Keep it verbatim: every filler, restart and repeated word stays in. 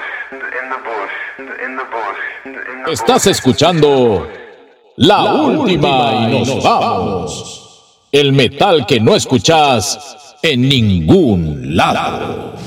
Estás escuchando La Última y nos vamos. El metal que no escuchas en ningún lado.